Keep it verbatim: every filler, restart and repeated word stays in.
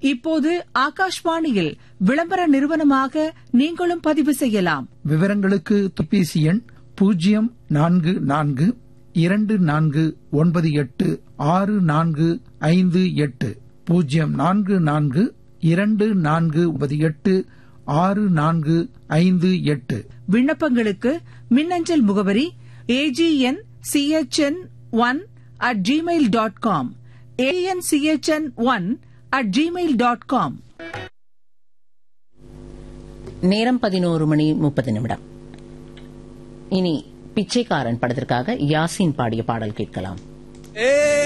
இப்போது ஆகாஷ்வாணியில் விளம்பர நிறுவனமாக நீங்களும் பதிவு செய்யலாம். விவரங்களுக்கு தொலைபேசி எண் பூஜ்ஜியம் நான்கு நான்கு இரண்டு நான்கு ஒன்பது எட்டு ஆறு நான்கு ஐந்து எட்டு பூஜ்ஜியம் நான்கு நான்கு இரண்டு நான்கு ஒன்பது எட்டு ஆறு நான்கு ஐந்து எட்டு. விண்ணப்பங்களுக்கு மின்னஞ்சல் முகவரி AGN CHN one at Gmail dot com ஏஎன்சிஹெச்என் one at Gmail dot com. நேரம் பதினோரு மணி முப்பது நிமிடம். இனி பிச்சைக்காரன் படத்திற்காக யாசின் பாடிய பாடல் கேட்கலாம்.